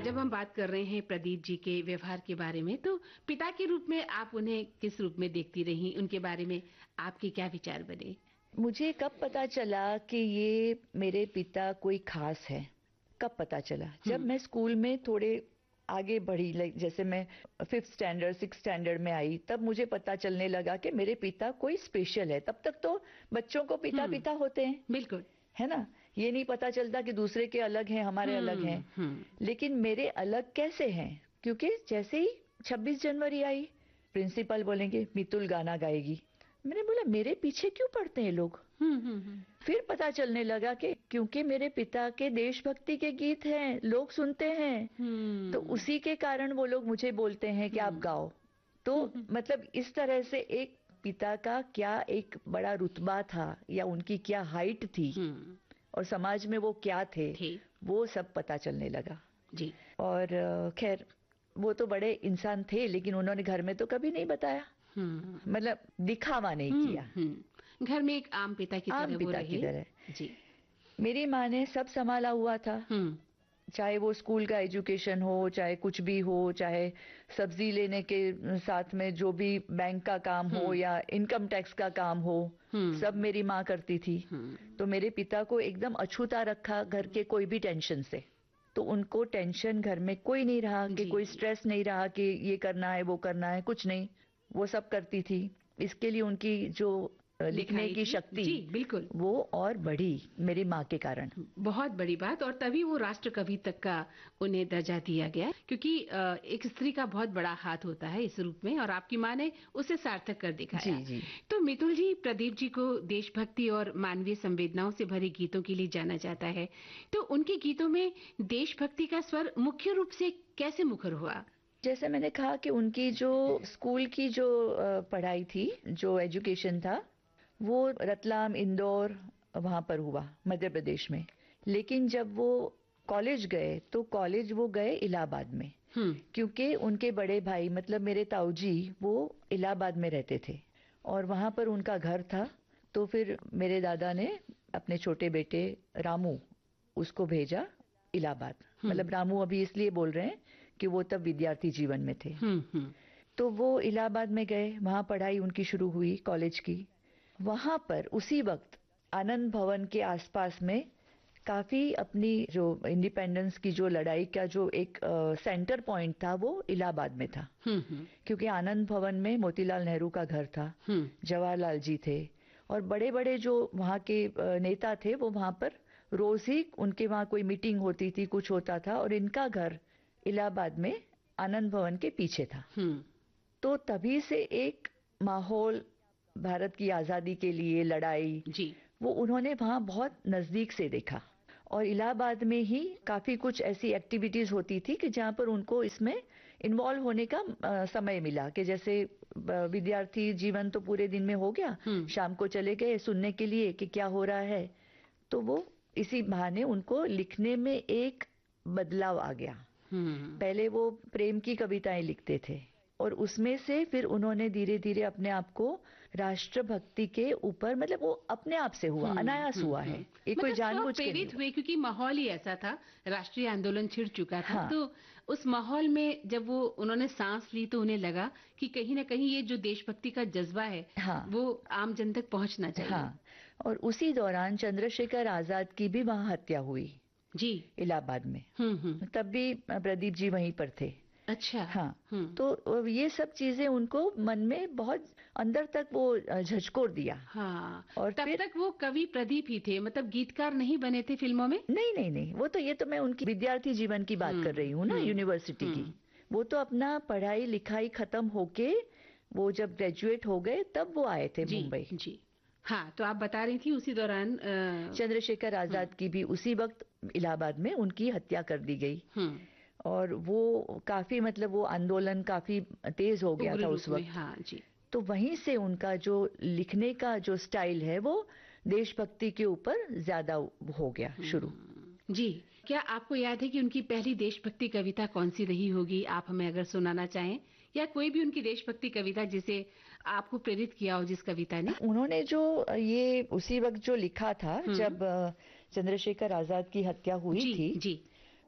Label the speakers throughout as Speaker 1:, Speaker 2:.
Speaker 1: जब हम बात कर रहे हैं प्रदीप जी के व्यवहार के बारे में, तो पिता के रूप में आप उन्हें किस रूप में देखती रही? उनके बारे में आपके क्या विचार बने?
Speaker 2: मुझे कब पता चला कि ये मेरे पिता कोई खास है, कब पता चला? जब मैं स्कूल में थोड़े आगे बढ़ी, जैसे मैं 5th स्टैंडर्ड 6th स्टैंडर्ड में आई, तब मुझे पता चलने लगा कि मेरे पिता कोई स्पेशल है। तब तक तो बच्चों को पिता पिता होते हैं,
Speaker 1: बिल्कुल,
Speaker 2: है ना? ये नहीं पता चलता कि दूसरे के अलग हैं, हमारे अलग हैं। लेकिन मेरे अलग कैसे हैं? क्योंकि जैसे ही 26 जनवरी आई, प्रिंसिपल बोलेंगे मितुल गाना गाएगी। मैंने बोला मेरे पीछे क्यों पड़ते हैं लोग? फिर पता चलने लगा कि क्योंकि मेरे पिता के देशभक्ति के गीत हैं, लोग सुनते हैं, तो उसी के कारण वो लोग मुझे बोलते हैं कि आप गाओ। तो मतलब इस तरह से एक पिता का क्या एक बड़ा रुतबा था, या उनकी क्या हाइट थी, और समाज में वो क्या थे, वो सब पता चलने लगा
Speaker 1: जी।
Speaker 2: और खैर वो तो बड़े इंसान थे, लेकिन उन्होंने घर में तो कभी नहीं बताया, मतलब दिखावा नहीं किया।
Speaker 1: घर में एक आम पिता की तरह वो रहे।
Speaker 2: की तरह
Speaker 1: जी।
Speaker 2: मेरी माँ ने सब संभाला हुआ था, चाहे वो स्कूल का एजुकेशन हो, चाहे कुछ भी हो, चाहे सब्जी लेने के साथ में जो भी बैंक का काम हो या इनकम टैक्स का काम हो, सब मेरी माँ करती थी। तो मेरे पिता को एकदम अछूता रखा घर के कोई भी टेंशन से। तो उनको टेंशन घर में कोई नहीं रहा, कि कोई स्ट्रेस नहीं रहा कि ये करना है वो करना है, कुछ नहीं, वो सब करती थी। इसके लिए उनकी जो लिखने की शक्ति,
Speaker 1: जी बिल्कुल,
Speaker 2: वो और बढ़ी मेरी माँ के कारण।
Speaker 1: बहुत बड़ी बात, और तभी वो राष्ट्र कवि तक का उन्हें दर्जा दिया गया, क्योंकि एक स्त्री का बहुत बड़ा हाथ होता है इस रूप में, और आपकी माँ ने उसे सार्थक कर दिखाया।
Speaker 2: जी जी।
Speaker 1: तो मितुल जी, प्रदीप जी को देशभक्ति और मानवीय संवेदनाओं से भरे गीतों के लिए जाना जाता है, तो उनके गीतों में देशभक्ति का स्वर मुख्य रूप से कैसे मुखर हुआ?
Speaker 2: जैसे मैंने कहा कि उनकी जो स्कूल की जो पढ़ाई थी, जो एजुकेशन था, वो रतलाम, इंदौर वहां पर हुआ, मध्य प्रदेश में। लेकिन जब वो कॉलेज गए, तो कॉलेज वो गए इलाहाबाद में, क्योंकि उनके बड़े भाई मतलब मेरे ताऊजी, वो इलाहाबाद में रहते थे और वहां पर उनका घर था। तो फिर मेरे दादा ने अपने छोटे बेटे रामू, उसको भेजा इलाहाबाद। मतलब रामू अभी इसलिए बोल रहे हैं कि वो तब विद्यार्थी जीवन में थे। तो वो इलाहाबाद में गए, वहां पढ़ाई उनकी शुरू हुई कॉलेज की। वहां पर उसी वक्त आनंद भवन के आसपास में काफी अपनी जो इंडिपेंडेंस की जो लड़ाई का जो एक सेंटर पॉइंट था, वो इलाहाबाद में था। क्योंकि आनंद भवन में मोतीलाल नेहरू का घर था, जवाहरलाल जी थे, और बड़े बड़े जो वहां के नेता थे, वो वहां पर रोज ही उनके वहां कोई मीटिंग होती थी, कुछ होता था, और इनका घर इलाहाबाद में आनंद भवन के पीछे था। तो तभी से एक माहौल भारत की आजादी के लिए लड़ाई जी, वो उन्होंने वहां बहुत नजदीक से देखा। और इलाहाबाद में ही काफी कुछ ऐसी एक्टिविटीज होती थी कि जहां पर उनको इसमें इन्वॉल्व होने का समय मिला, कि जैसे विद्यार्थी जीवन तो पूरे दिन में हो गया, शाम को चले गए सुनने के लिए कि क्या हो रहा है। तो वो इसी बहाने उनको लिखने में एक बदलाव आ गया। पहले वो प्रेम की कविताएं लिखते थे, और उसमें से फिर उन्होंने धीरे धीरे अपने आप को राष्ट्रभक्ति के ऊपर, मतलब वो अपने आप से हुआ, अनायास हुआ है, ये कोई जानबूझ के
Speaker 1: प्रेरित हुए, क्योंकि माहौल ही ऐसा था, राष्ट्रीय आंदोलन छिड़ चुका था। तो उस माहौल में जब वो उन्होंने सांस ली, तो उन्हें लगा कि कहीं ना कहीं ये जो देशभक्ति का जज्बा है, वो आम जन तक पहुंचना चाहिए।
Speaker 2: और उसी दौरान चंद्रशेखर आजाद की भी वहां हत्या हुई जी, इलाहाबाद में। तब भी प्रदीप जी वहीं पर थे।
Speaker 1: अच्छा।
Speaker 2: तो ये सब चीजें उनको मन में बहुत अंदर तक वो झकझोर दिया।
Speaker 1: और तब तक वो कवि प्रदीप ही थे, मतलब गीतकार नहीं बने थे फिल्मों में?
Speaker 2: नहीं, वो तो ये तो मैं उनकी विद्यार्थी जीवन की बात कर रही हूँ ना, यूनिवर्सिटी की। वो तो अपना पढ़ाई लिखाई खत्म होके वो जब ग्रेजुएट हो गए, तब वो आए थे मुंबई।
Speaker 1: जी। हाँ, तो आप बता रही थी उसी दौरान
Speaker 2: चंद्रशेखर आजाद की भी उसी वक्त इलाहाबाद में उनकी हत्या कर दी गई। और वो काफी, मतलब वो आंदोलन काफी तेज हो गया था उस वक्त।
Speaker 1: हाँ जी।
Speaker 2: तो वहीं से उनका जो लिखने का जो स्टाइल है, वो देशभक्ति के ऊपर ज्यादा हो गया शुरू।
Speaker 1: जी, क्या आपको याद है कि उनकी पहली देशभक्ति कविता कौन सी रही होगी? आप हमें अगर सुनाना चाहें, या कोई भी उनकी देशभक्ति कविता जिसे आपको प्रेरित किया हो, जिस कविता ने।
Speaker 2: उन्होंने जो ये उसी वक्त जो लिखा था, जब चंद्रशेखर आजाद की हत्या हुई थी,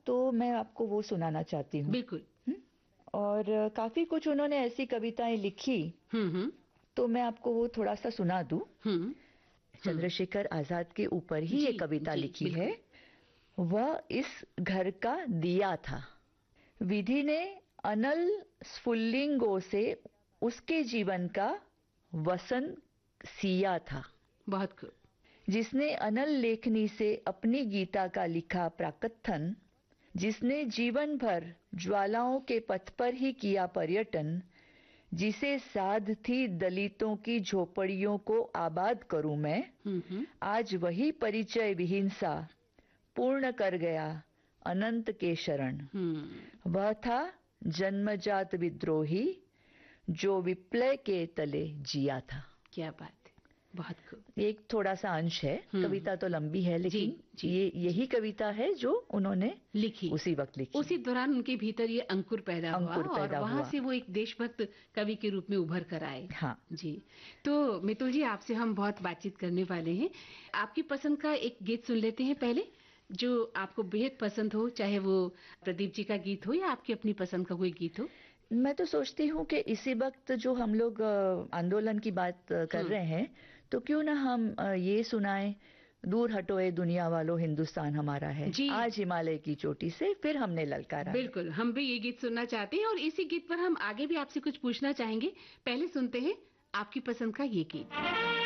Speaker 2: तो मैं आपको वो सुनाना चाहती हूँ।
Speaker 1: बिल्कुल।
Speaker 2: और काफी कुछ उन्होंने ऐसी कविताएं लिखी, तो मैं आपको वो थोड़ा सा सुना दूं। चंद्रशेखर आजाद के ऊपर ही ये कविता लिखी है। वह इस घर का दिया था, विधि ने अनल स्फुल्लिंगों से उसके जीवन का वसन सिया था।
Speaker 1: बहुत खूब।
Speaker 2: जिसने अनल लेखनी से अपनी गीता का लिखा प्राकथन, जिसने जीवन भर ज्वालाओं के पथ पर ही किया पर्यटन, जिसे साध थी दलितों की झोपड़ियों को आबाद करूं मैं, आज वही परिचय विहीन सा पूर्ण कर गया अनंत के शरण। वह था जन्मजात विद्रोही जो विप्लव के तले जिया था।
Speaker 1: क्या बात है, बहुत खूब।
Speaker 2: एक थोड़ा सा अंश है, कविता तो लंबी है, लेकिन ये यही कविता है जो उन्होंने
Speaker 1: लिखी,
Speaker 2: उसी वक्त लिखी।
Speaker 1: उसी दौरान उनके भीतर ये अंकुर पैदा हुआ और वहां से वो एक देशभक्त कवि के रूप में उभर कर आए।
Speaker 2: हाँ
Speaker 1: जी। तो मितुल जी, आपसे हम बहुत बातचीत करने वाले हैं। आपकी पसंद का एक गीत सुन लेते हैं पहले, जो आपको बेहद पसंद हो, चाहे वो प्रदीप जी का गीत हो या आपकी अपनी पसंद का कोई गीत हो।
Speaker 2: मैं तो सोचती हूँ कि इसी वक्त जो हम लोग आंदोलन की बात कर रहे हैं, तो क्यों ना हम ये सुनाएं, दूर हटो ए दुनिया वालों हिंदुस्तान हमारा है, आज हिमालय की चोटी से फिर हमने ललकारा।
Speaker 1: बिल्कुल, हम भी ये गीत सुनना चाहते हैं और इसी गीत पर हम आगे भी आपसे कुछ पूछना चाहेंगे। पहले सुनते हैं आपकी पसंद का ये गीत।